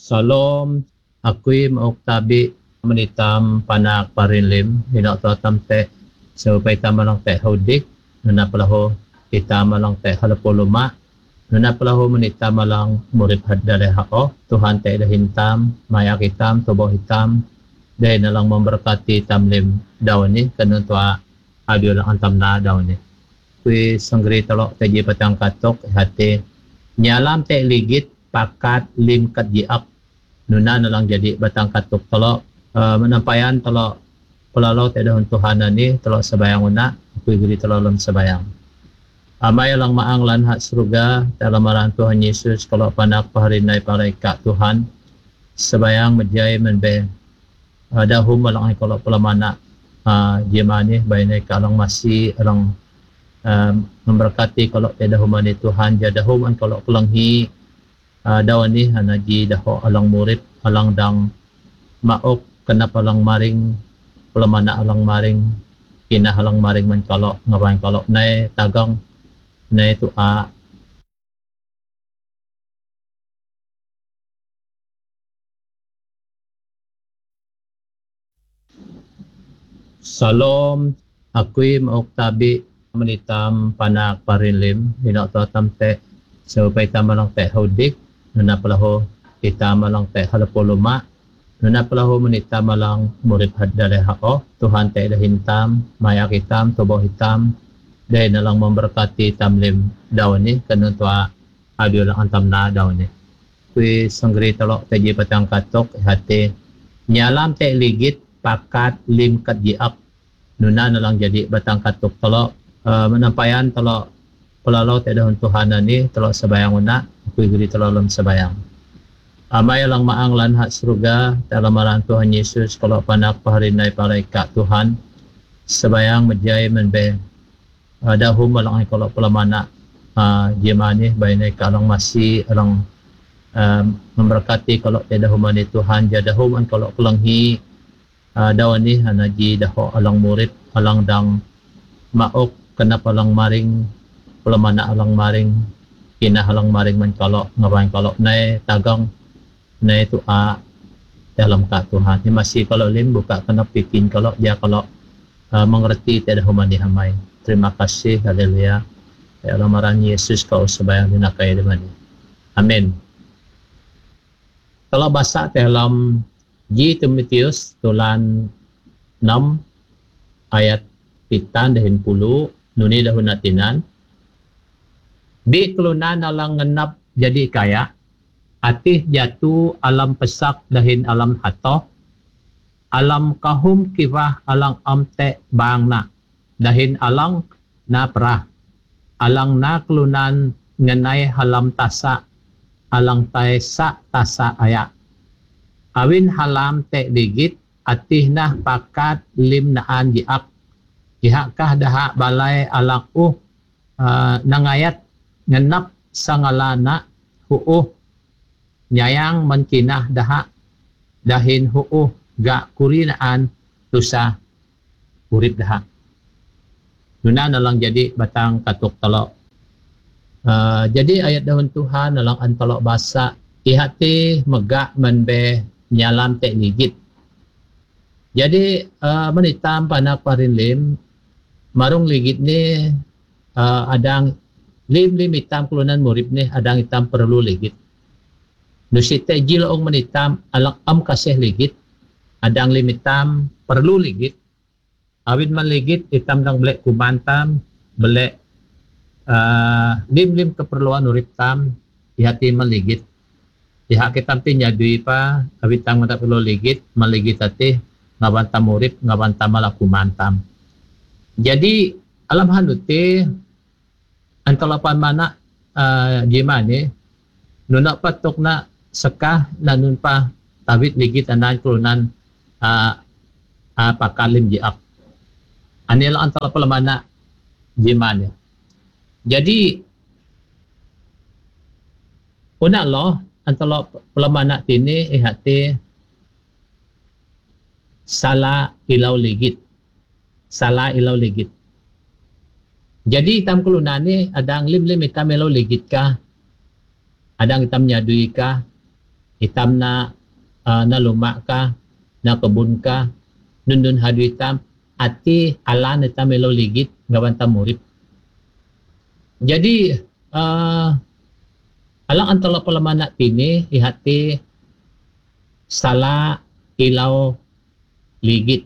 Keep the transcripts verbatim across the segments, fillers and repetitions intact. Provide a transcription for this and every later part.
Salom, akui mauk tabi menitam panak parinlim hinak tuatam te supaya tamalang te haudik nuna pelaho kita malang te halapuluma nuna pelaho menitam malang murid hadale hao Tuhan te dah hintam mayak hitam tubuh hitam dai nalang memberkati tamlim daun ni kena tua adio lang antam na daun ni kui sanggri telok teji patang katok hati nyalam te ligit pakat lim kat jiak nuna nalang jadi batang katuk telok uh, menampayan telok pelalau te dahun Tuhan ni telok sebayang una aku giri telok lem sebayang amai lang maang lan hak surga dalam marang Tuhan Yesus kalau panak paharinai malaikat Tuhan sebayang menjai menbe uh, dahum malang kalau pelamana uh, jemani bainai kalang masih alang uh, memberkati kalau te dahum ni Tuhan jadahum an kalau kelanghi Uh, dawan ni hanaji daho alang murid alang dang maok kena palang maring pelamana alang maring kina alang maring man kalok ngapain kalok nai tagang nai tu a Salom akui maok tabi menitam panak parinlim hinak tuatam te supaya tamalang te haudik nuna pelaho kita malang te halapuluma nuna pelaho menita malang murid hadale hao Tuhan te dah hintam mayak hitam tubuh hitam dai nalang memberkati tamlim daun ni kena tua adio lang antam na daun ni kui sanggri telok teji patang katok hati nyalam te ligit pakat lim kat jiak nuna nalang jadi batang katok telok uh, menampayan telok pelalau te dahun Tuhan ni telok sebayang una aku giri telok lem sebayang amai lang maang lan hak surga dalam marang Tuhan Yesus kalau panak paharinai malaikat Tuhan sebayang menjai menbe uh, dahum malang kalau pelamana uh, jemani bainai kalang masih alang uh, memberkati kalau te dahum ni Tuhan jadahum an kalau kelanghi uh, dawan ni hanaji daho alang murid alang dang maok kena palang maring pelamana alang maring kina halang maring man kalok ngapain kalok nai tagang nai tu a dalam kat Tuhan ni masih kalau lim buka kena pikin kalau dia kalau uh, mengerti tiada humani hamai terima kasih haleluya ya Allah marang Yesus kau sebayang dinakai dengan amin kalau bahasa dalam J Timotius tulan enam ayat pitan dahin puluh nuni dahun natinan bi kelunan alang ngenap jadi kaya atih jatuh alam pesak dahin alam hatoh alam kahum kibah alang amte bang na dahin alang na perah alang na kelunan ngenai halam tasa alang taisa tasa ayak awin halam te digit atih nah pakat lim naan jiak jihakkah dahak balai alang uh, uh nangayat ngenap sangalana huuh nyayang menkinah daha dahin huuh gak kurinaan tusa urip daha nuna nalang jadi batang katuk telok uh, jadi ayat dahun Tuhan nalang antelok basa ihati megak menbe nyalam tek ligit jadi uh, menitam panak parinlim marung ligit ni uh, adang lim-lim hitam kelunan murid ni adang hitam perlu ligit. Nusite jilaong menitam alang am kasih ligit. Adang lim hitam perlu ligit. Awin man ligit hitam dang belek kumantam belek uh, lim-lim keperluan murid tam ihati man ligit. Ihak hitam ti nyadui pa awin tam tak perlu ligit man ligit hati ngabantam murid ngabantam malah kumantam. Jadi alam hanuti antalapan mana uh, jimane nunak patok na sekah nanun pa tawit ligit anan kelunan uh, uh, pakalim jiak anila antalapan mana jimane jadi una lo antala pelamana tini ihati salah ilau ligit salah ilau ligit. Jadi hitam kelunan ni adang lim-lim hitam ilau ligit ka. Adang hitam nyadui ka. Itam na uh, na luma ka, na kebun ka, nundun hadu itam, ati alan itam elo ligit gawan tamurip. Jadi uh, alang antala palamana tini ihati sala ilaw ligit.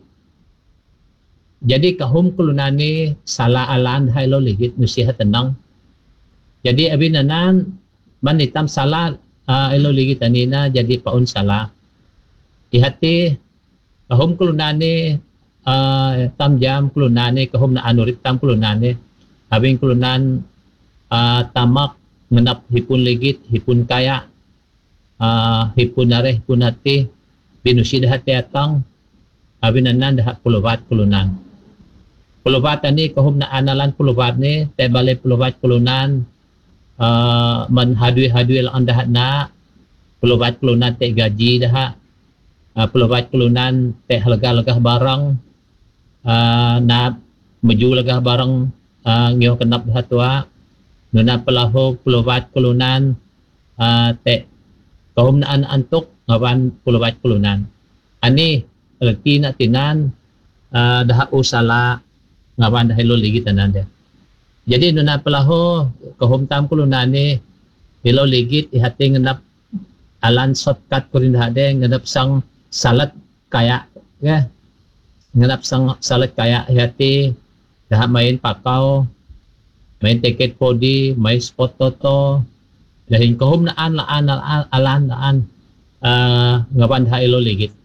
Jadi kahum kulunani sala alan ilaw ligit nusiha tenang. Jadi abinanan manitam sala uh, ilaw ligit anina jadi paun sala. Ihati kahum kulunani uh, tam jam kulunani kahum na anurit tam kulunani abing kulunan uh, tamak ngenap hipun ligit hipun kaya uh, hipun nareh hipun hati binusi dah hati atang abinanan dah pulubat kulunan pulubat ani kahum na analan pulubat ni te balai pulubat kulunan uh, man hadui hadui lang dah na pulubat kulunan te gaji dah uh, pulubat kulunan te halga-halga barang uh, na maju lagah barang uh, ngio kenap dah tua nuna pelaho pulubat kulunan uh, te kahum na an antuk ngawan pulubat kulunan ani erti na tinan uh, dah usala ngawan dah ilo ligit tanan dia. Jadi nuna pelaho kahum tam kulunan ni ilo ligit ihati ngenap alan shortcut kurin dah de ngenap sang salat kaya ya ngenap sang salat kaya ihati dah main pakau main tiket podi main spot toto dahin kahum naan laan alan naan uh, ngawan dah ilo ligit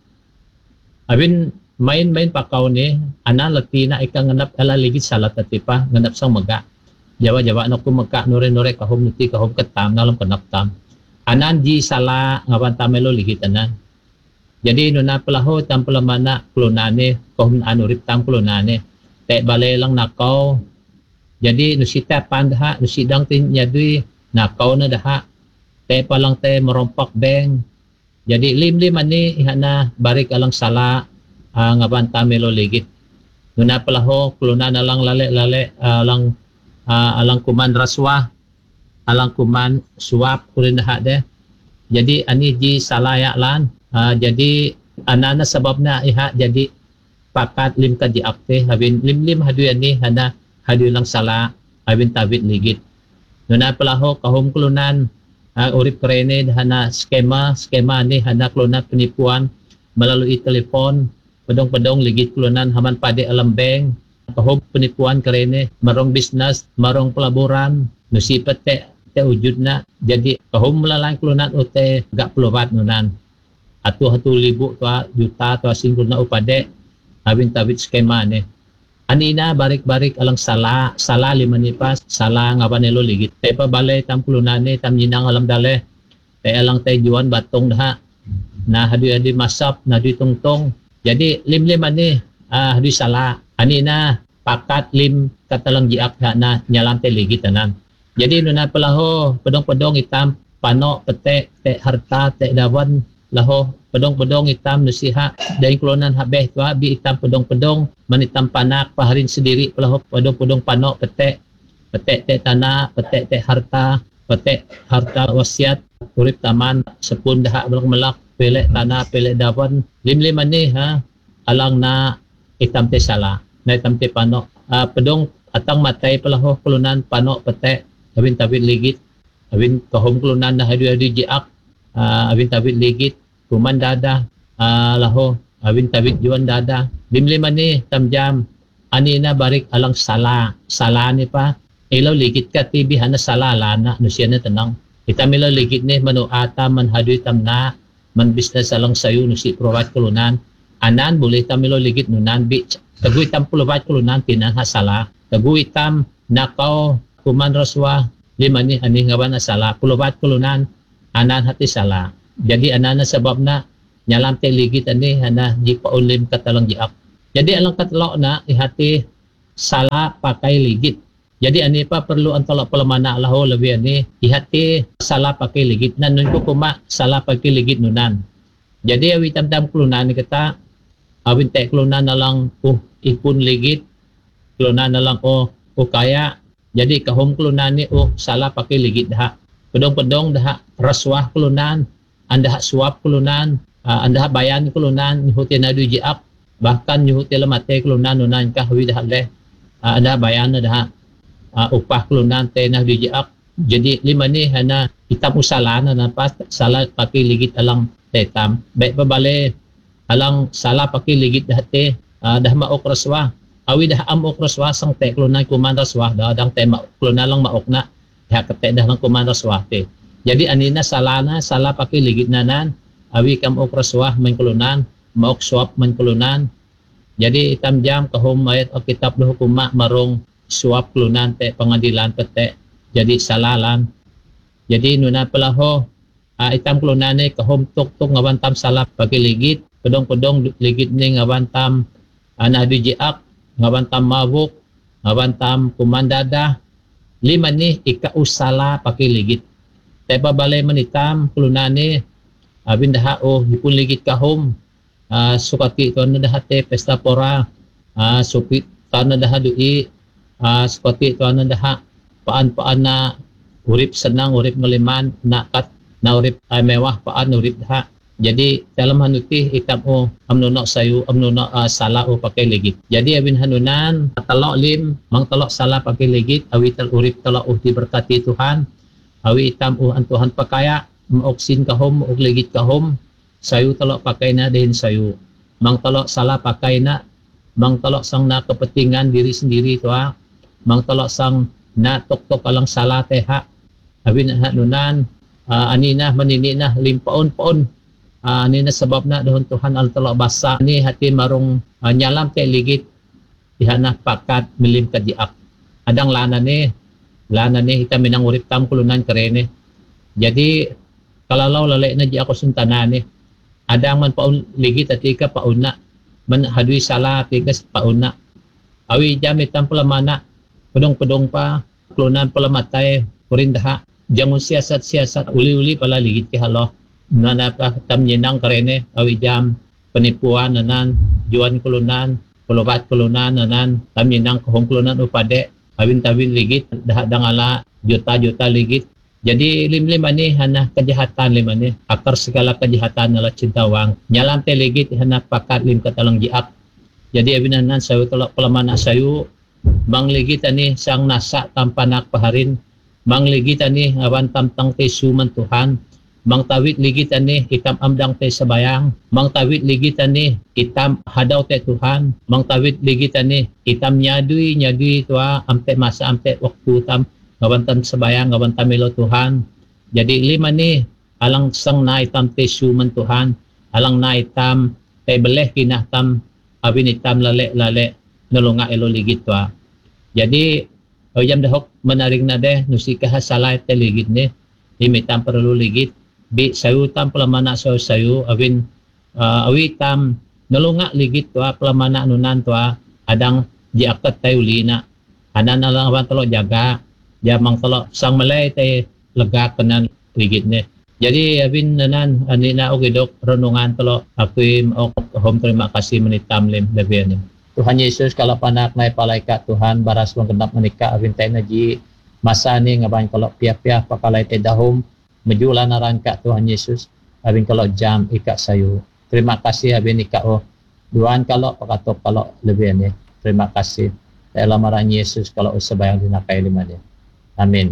abin main-main pakau ni anan lati na ika nganap ala ligit salat atipa nganap sang maga jawa-jawa na kumaka nure-nure kahum nuti kahum ketam nalam kenap tam anan ji sala ngawan tamelo ligit anan jadi nuna pelaho tam pelamana kulunane kahum anurip tam kulunane te balai lang nakau jadi nusita pandha nusidang tin nyadui nakau na daha te palang te merompak beng jadi lim-lim ani ihana barik alang sala uh, ngaban tamelo ligit nuna pelaho kulunan alang lale-lale uh, alang uh, alang kuman raswa alang kuman suap kurin daha de jadi ani ji salaya lan uh, jadi anana sebabna iha jadi pakat lim ka di akte habin lim-lim hadu ani hana hadu lang sala habin tabit ligit nuna pelaho kahum kulunan uh, urip krene hana skema skema ni hana kulunan penipuan melalui telepon pedong-pedong ligit kulunan haman pade alam bank kahum penipuan krene marong bisnes marong pelaburan nusipat te te wujud na jadi kahum melalang kulunan ute gak pelubat nunan atu hatu libu tua juta tua singkul na upade habin tabit skema ni anina barik-barik alang sala sala lima nipas sala ngabanelo ligit te pa balay tam kulunane tam nyinang alam dale te alang te juan batong daha na hadu-hadu masap na hadu tungtong jadi lim-lim ani ah hadu sala anina pakat lim katalang jiak na nyalam te ligit tanan jadi nuna pelaho pedong-pedong hitam panok pete te harta te dawan laho pedong-pedong hitam nusiha dari kelunan habeh tua bi hitam pedong-pedong manitam panak paharin sendiri pelaho pedong-pedong panok pete pete te tanah pete te harta pete harta wasiat urip taman sepun dah belak melak pelek tanah pelek dawan lim-lim ani ha alang na hitam te sala na hitam te panok uh, pedong atang matai pelaho kelunan panok pete abin tabit ligit abin kahum kelunan na hadu-hadu jiak uh, abin tabit ligit kuman dada uh, laho abin tabit juan dada lim-lim ani tamjam ani na barik alang sala sala ni pa ilaw ligit ka tibi hana sala lana nusya na tenang itam ilaw ligit ni manu ata man hadu itam na man bisnes alang sayo nusi provide kulunan anan boleh itam ilaw ligit nunan bi tagu itam provide kulunan tinan hasala tagu itam nakau kuman raswa lima ni ani ngawan na sala provide kulunan anan hati sala jadi anana sebab na nyalam te ligit ani hana ji paulim katalang jiak jadi alang katalok na ihati sala pakai ligit jadi ani pa perlu antala pelemana laho lebih ani ihati sala pakai ligit nan nun ko kuma sala pakai ligit nunan jadi awi tam-tam klunan ni kata awin te klunan nalang uh ipun ligit klunan nalang oh oh kaya jadi kahum klunan ni oh sala pakai ligit dah pedong-pedong dah raswah klunan anda suap kelunan, uh, anda bayan kelunan, nyuhuti na dujiak, bahkan nyuhuti lamate kelunan nunan kah widah leh, uh, anda bayan dah uh, upah kelunan te na dujiak. Jadi lima ni hana hitam usalan na pas salah pakai ligit alang tetam. Baik pabale alang salah pakai ligit dah te uh, dah maok raswa. Awi dah amok raswa sang te kelunan kuman raswa dah dang te maok kelunan lang maok na. Ya kete dah lang kuman raswa te. Jadi anina salana salah pakai ligit nanan. Awi kam ok raswa man kelunan maok suap man kelunan. Jadi hitam jam kahum ayat o kitab lo hukuma marong suap kelunan te pengadilan pete. Jadi salalan. Jadi nuna pelaho uh, itam kelunane kahom tok tok ngawan tam salah pakai ligit, pedong-pedong ligit ni ngawan tam ana dijiak, ngawan tam mabuk, ngawan tam kumandada. Lima ni ika usala pakai ligit. Tepa balay manitam kelunane abin daha oh hipun ligit kahom. Uh, sukati to na daha te pesta pora. Uh, supit to na daha dui. Uh, sukati to na daha paan-paan na urip senang, urip ngeliman, nakat, na urip ay mewah, paan urip dah. Jadi dalam hanuti itam o amnunok sayu, amnunok uh, sala o pakai ligit. Jadi abin hanunan, talok lim, mang talok sala pakai ligit, awi tal urip talok o diberkati Tuhan, awi itam o ang Tuhan pakaya, maoksin kahom, o ligit kahom, sayu talok pakai na din sayu. Mang talok sala pakai na, mang talok sang na kepentingan diri sendiri tuha, mang talok sang na tok-tok alang salah teha abin hanunan uh, anina manini na limpaon-paon uh, anina sebab na dohon Tuhan al talak basa ni hati marong uh, nyalam te ligit ihana pakat milim kadiak adang lana ni lana ni kita minang urip tam kulunan kerene. Jadi kalau lalek na di ako suntanan ni adang man paun ligit at ika pauna man hadui salah tika pauna awi jam itam pula mana pedong-pedong pa kelunan pelamatay kurindaha jangan siasat-siasat uli-uli pala ligit ke halo nana pa tam nyenang karene awi jam penipuan nanan juan kelunan pelobat kelunan nanan tam nyenang kohong kelunan upade awin-tawin ligit dah dangala juta-juta ligit. Jadi lim-lim ani hana kejahatan lim ani akar segala kejahatan adalah cintawang nyalam te ligit hana pakat lim katalang jiak. Jadi abinanan sayu tolak pelamana sayu Bang ligit ani sang nasa tanpa nak paharin. Bang ligit ani awan tamtang te suman Tuhan. Bang tawit ligit ani hitam amdang te sabayang. Bang tawit ligit ani hitam hadaw te Tuhan. Bang tawit ligit ani hitam nyadui nyadui tua amte masa amte waktu tam awan tam sabayang awan tamilo Tuhan. Jadi lima ni alang sang na hitam te suman Tuhan. Alang na hitam te beleh kinah tam abin hitam lale-lale nalunga elo ligit tua. Jadi o jam dahok menaring na deh nusika hasalay te ligit ni limitan perlu ligit bi sayu tam pelamana sayu sayu awin uh, awi tam nalunga ligit tua pelamana nunan tua adang diakat tayo lina anan na lang awan talo jaga jamang talo sang malay te lega kanan ligit ni. Jadi abin nanan anina o gidok renungan talo ako'y maok home terima kasih menitam lim labian ni. Tuhan Yesus kalau panak naik palaikat Tuhan baras menggenap menikah awin tay na ji masa ni ngaban kalau pia-pia pakalay tay dahom mejulan narangka Tuhan Yesus awin kalau jam ika sayu. Terima kasih awin ika o duan kalau pakatok kalau lebih ni. Terima kasih. Dalam marang Yesus kalau usabayang dinakai lima ni. Amin.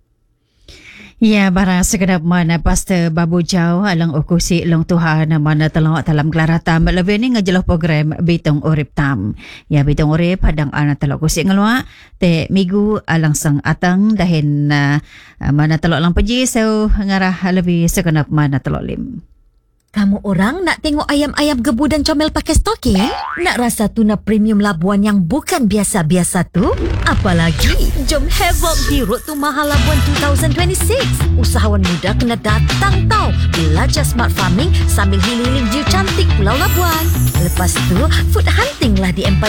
Ya, bara sekedap mana Pastor Babu Jau alang ukusi long Tuhan mana telah dalam kelaratam lebih ni ngajelah program Bitong Urip Tam. Ya, Bitong Urip hadang ana telah ukusi ngelua te migu alang sang atang dahin uh, mana telah lang peji so ngarah lebih sekedap mana telah lim. Kamu orang nak tengok ayam-ayam gebu dan comel pakai stocking? Nak rasa tuna premium Labuan yang bukan biasa-biasa tu? Apalagi, jom havoc di Road to Mahal Labuan dua ribu dua puluh enam. Usahawan muda kena datang tau. Belajar smart farming sambil hiling-hiling view cantik Pulau Labuan. Lepas tu, food hunting lah di Empire